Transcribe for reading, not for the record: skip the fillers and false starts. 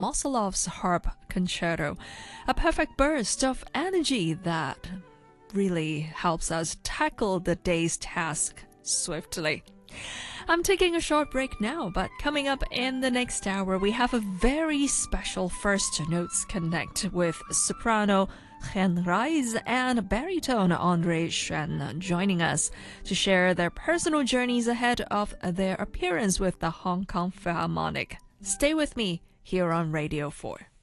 Mossilov's Harp Concerto, a perfect burst of energy that really helps us tackle the day's task swiftly. I'm taking a short break now, but coming up in the next hour, we have a very special First Notes Connect with soprano Chen Reis and baritone Andre Xuan joining us to share their personal journeys ahead of their appearance with the Hong Kong Philharmonic. Stay with me here on Radio 4.